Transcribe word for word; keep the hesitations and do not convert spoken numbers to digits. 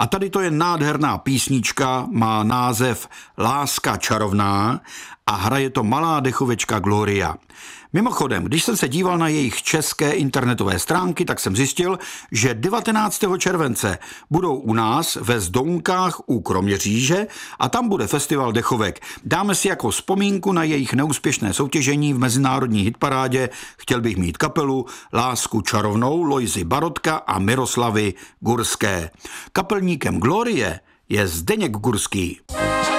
A tady to je nádherná písnička, má název Láska čarovná a hraje to malá dechovečka Gloria. Mimochodem, když jsem se díval na jejich české internetové stránky, tak jsem zjistil, že devatenáctého července budou u nás ve Zdounkách u Kroměříže a tam bude festival dechovek. Dáme si jako vzpomínku na jejich neúspěšné soutěžení v mezinárodní hitparádě Chtěl bych mít kapelu Lásku čarovnou Lojzy Barotka a Miroslavy Gurské. Kapelníkem Glorie je Zdeněk Gurský.